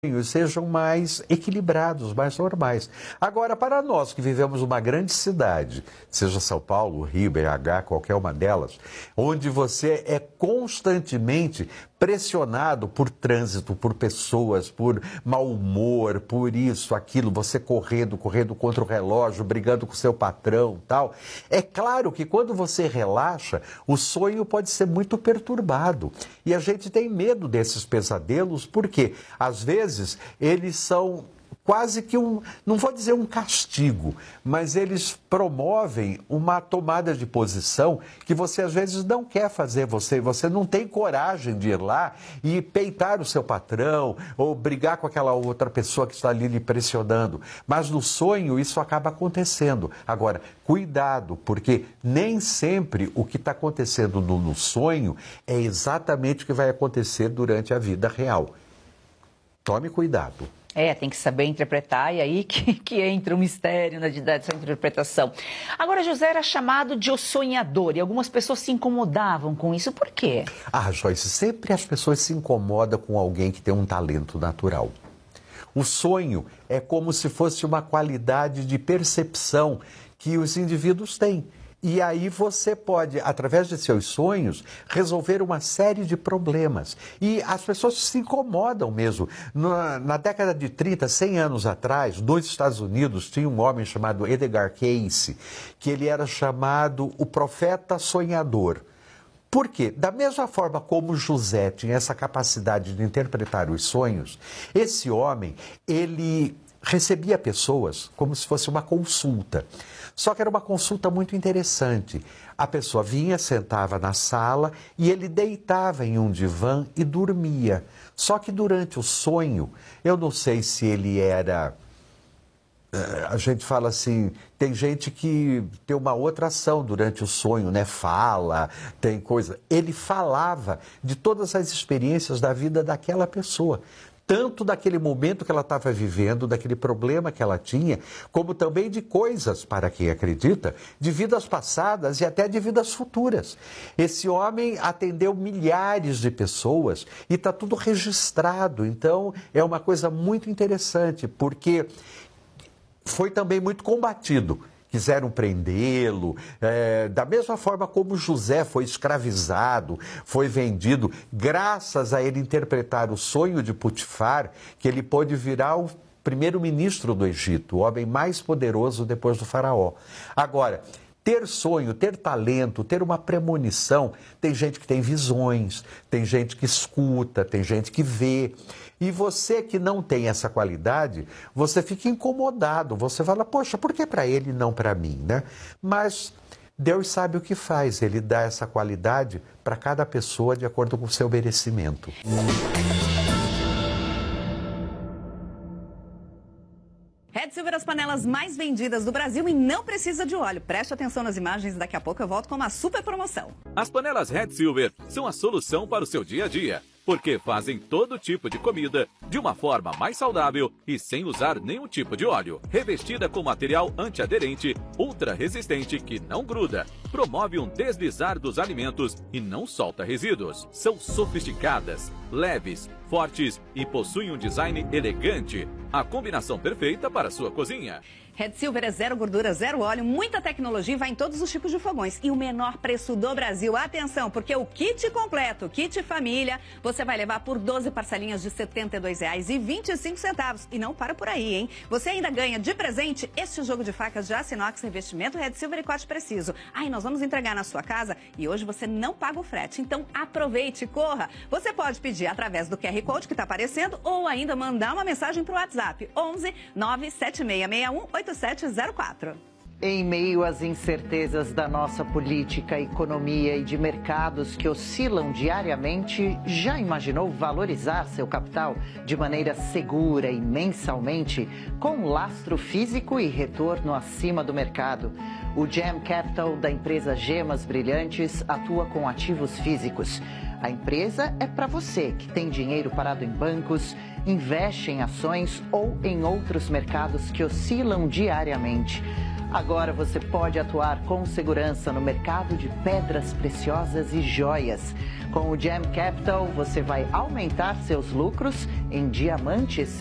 sejam mais equilibrados, mais normais. Agora, para nós que vivemos uma grande cidade, seja São Paulo, Rio, BH, qualquer uma delas, onde você é constantemente pressionado por trânsito, por pessoas, por mau humor, por isso, aquilo, você correndo contra o relógio, brigando com o seu patrão, tal. É claro que quando você relaxa, o sonho pode ser muito perturbado. E a gente tem medo desses pesadelos, porque às vezes eles são quase que não vou dizer um castigo, mas eles promovem uma tomada de posição que você às vezes não quer fazer, você não tem coragem de ir lá e peitar o seu patrão ou brigar com aquela outra pessoa que está ali lhe pressionando. Mas no sonho isso acaba acontecendo. Agora, cuidado, porque nem sempre o que está acontecendo no sonho é exatamente o que vai acontecer durante a vida real. Tome cuidado. Tem que saber interpretar, e aí que entra o mistério dessa interpretação. Agora, José era chamado de o sonhador, e algumas pessoas se incomodavam com isso. Por quê? Joyce, sempre as pessoas se incomodam com alguém que tem um talento natural. O sonho é como se fosse uma qualidade de percepção que os indivíduos têm. E aí você pode, através de seus sonhos, resolver uma série de problemas. E as pessoas se incomodam mesmo. Na década de 30, 100 anos atrás, nos Estados Unidos, tinha um homem chamado Edgar Cayce, que ele era chamado o profeta sonhador. Por quê? Da mesma forma como José tinha essa capacidade de interpretar os sonhos, esse homem, ele recebia pessoas como se fosse uma consulta. Só que era uma consulta muito interessante. A pessoa vinha, sentava na sala e ele deitava em um divã e dormia. Só que durante o sonho, eu não sei se ele era... A gente fala assim, tem gente que tem uma outra ação durante o sonho, né? Fala, tem coisa. Ele falava de todas as experiências da vida daquela pessoa. Tanto daquele momento que ela estava vivendo, daquele problema que ela tinha, como também de coisas, para quem acredita, de vidas passadas e até de vidas futuras. Esse homem atendeu milhares de pessoas e está tudo registrado. Então, é uma coisa muito interessante, porque foi também muito combatido. Quiseram prendê-lo, da mesma forma como José foi escravizado, foi vendido, graças a ele interpretar o sonho de Potifar, que ele pôde virar o primeiro-ministro do Egito, o homem mais poderoso depois do faraó. Agora, ter sonho, ter talento, ter uma premonição, tem gente que tem visões, tem gente que escuta, tem gente que vê. E você que não tem essa qualidade, você fica incomodado, você fala, poxa, por que para ele e não para mim, né? Mas Deus sabe o que faz, ele dá essa qualidade para cada pessoa de acordo com o seu merecimento. Red Silver, as panelas mais vendidas do Brasil e não precisa de óleo. Preste atenção nas imagens, daqui a pouco eu volto com uma super promoção. As panelas Red Silver são a solução para o seu dia a dia, porque fazem todo tipo de comida de uma forma mais saudável e sem usar nenhum tipo de óleo. Revestida com material antiaderente, ultra resistente que não gruda, promove um deslizar dos alimentos e não solta resíduos. São sofisticadas, leves, fortes e possuem um design elegante. A combinação perfeita para a sua cozinha. Red Silver é zero gordura, zero óleo, muita tecnologia e vai em todos os tipos de fogões. E o menor preço do Brasil. Atenção, porque o kit completo, kit família, você vai levar por 12 parcelinhas de R$ 72,25. E não para por aí, hein? Você ainda ganha de presente este jogo de facas de aço inox, revestimento Red Silver e corte preciso. E nós vamos entregar na sua casa e hoje você não paga o frete. Então aproveite, corra. Você pode pedir através do QR Code que está aparecendo ou ainda mandar uma mensagem para o WhatsApp 11 97661 8704. Em meio às incertezas da nossa política, economia e de mercados que oscilam diariamente, já imaginou valorizar seu capital de maneira segura e mensalmente, com lastro físico e retorno acima do mercado? O Gem Capital da empresa Gemas Brilhantes atua com ativos físicos. A empresa é para você que tem dinheiro parado em bancos, investe em ações ou em outros mercados que oscilam diariamente. Agora você pode atuar com segurança no mercado de pedras preciosas e joias. Com o Gem Capital, você vai aumentar seus lucros em diamantes